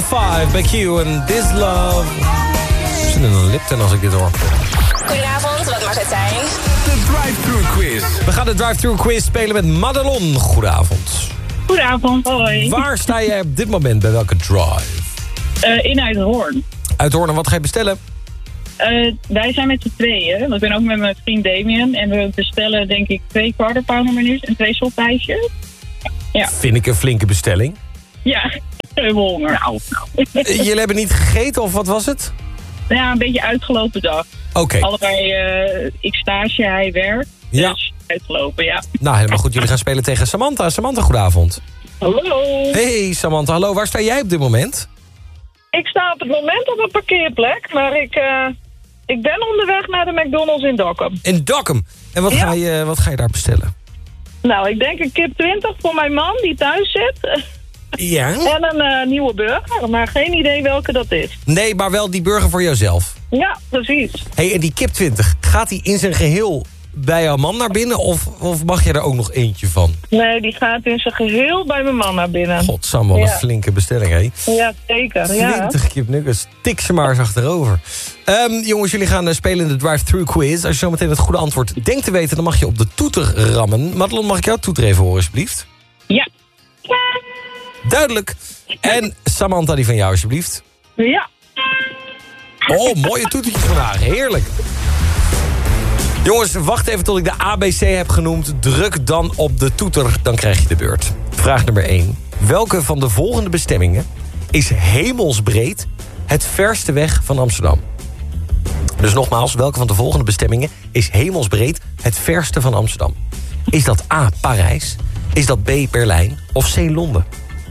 5 bij Q en This Love. Ik zit in een lipton als ik dit hoor. Goedenavond, wat mag het zijn? De drive-thru quiz. We gaan de drive-thru quiz spelen met Madelon. Goedenavond. Goedenavond, hoi. Waar sta jij op dit moment bij welke drive? In Uithoorn. Uithoorn, en wat ga je bestellen? Wij zijn met z'n tweeën. Want ik ben ook met mijn vriend Damien. En we bestellen denk ik 2 quarter pounder menus en 2 soppijsjes. Ja. Vind ik een flinke bestelling. Ja, we hebben honger. Jullie hebben niet gegeten of wat was het? Ja, een beetje uitgelopen dag. Oké. Allebei, ik stage, hij werkt. Ja. Dus uitgelopen, ja. Nou, helemaal goed. Jullie gaan spelen tegen Samantha. Samantha, goedenavond. Hallo. Hey Samantha, hallo. Waar sta jij op dit moment? Ik sta op het moment op een parkeerplek, maar ik ben onderweg naar de McDonald's in Dokkum. In Dokkum. En wat, Ja. wat ga je daar bestellen? Nou, ik denk een kip 20 voor mijn man die thuis zit. Ja? En een nieuwe burger, maar geen idee welke dat is. Nee, maar wel die burger voor jouzelf. Ja, precies. Hey, en die kip 20, gaat die in zijn geheel bij jouw man naar binnen of mag je er ook nog eentje van? Nee, die gaat in zijn geheel bij mijn man naar binnen. Godsam, wat een flinke bestelling, hé. Ja, zeker. Ja. 20 kipnuggets, tik ze maar eens achterover. Jongens, jullie gaan spelen in de drive-thru quiz. Als je zo meteen het goede antwoord denkt te weten, dan mag je op de toeter rammen. Madelon, mag ik jouw toeter even horen, alsjeblieft? Ja. Duidelijk. En Samantha, die van jou, alsjeblieft. Ja. Oh, mooie toetertjes vandaag. Heerlijk. Jongens, wacht even tot ik de ABC heb genoemd. Druk dan op de toeter, dan krijg je de beurt. Vraag nummer 1. Welke van de volgende bestemmingen is hemelsbreed het verste weg van Amsterdam? Dus nogmaals, welke van de volgende bestemmingen is hemelsbreed het verste van Amsterdam? Is dat A, Parijs? Is dat B, Berlijn? Of C, Londen?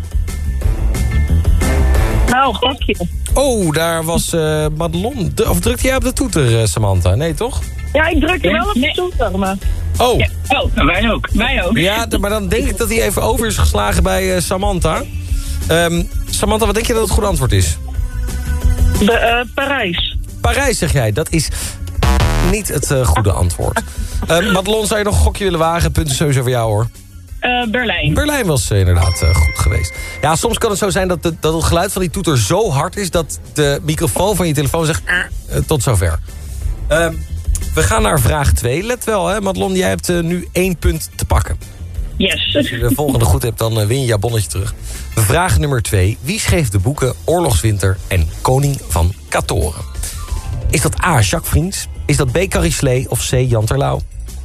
Nou, gokje. Oh, daar was Madelon. Of drukte jij op de toeter, Samantha? Nee, toch? Ja, ik druk je wel op de toeter, maar... Oh. Ja. Oh, wij ook. Wij ook. Ja, maar dan denk ik dat hij even over is geslagen bij Samantha. Samantha, wat denk je dat het goede antwoord is? Parijs. Parijs, zeg jij. Dat is niet het goede antwoord. Madelon, zou je nog een gokje willen wagen? Punten sowieso voor jou, hoor. Berlijn. Berlijn was inderdaad goed geweest. Ja, soms kan het zo zijn dat het geluid van die toeter zo hard is... dat de microfoon van je telefoon zegt... tot zover. We gaan naar vraag 2. Let wel, hè, Madelon, jij hebt nu 1 punt te pakken. Yes. Als je de volgende goed hebt, dan win je jouw bonnetje terug. Vraag nummer 2. Wie schreef de boeken Oorlogswinter en Koning van Katoren? Is dat A, Jacques Vriends? Is dat B, Carrie Slee? Of C, Jan Terlouw?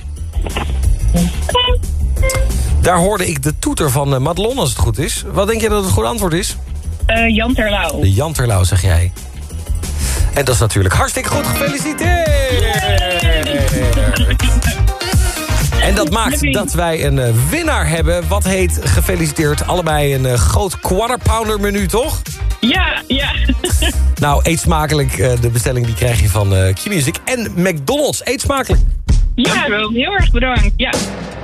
Daar hoorde ik de toeter van Madelon, als het goed is. Wat denk je dat het goede antwoord is? Jan Terlouw. De Jan Terlouw, zeg jij. En dat is natuurlijk hartstikke goed. Gefeliciteerd! En dat maakt dat wij een winnaar hebben. Wat heet gefeliciteerd? Allebei een groot quarter pounder menu, toch? Ja. Nou, eet smakelijk. De bestelling die krijg je van Q-Music en McDonald's. Eet smakelijk. Ja, heel erg bedankt. Ja.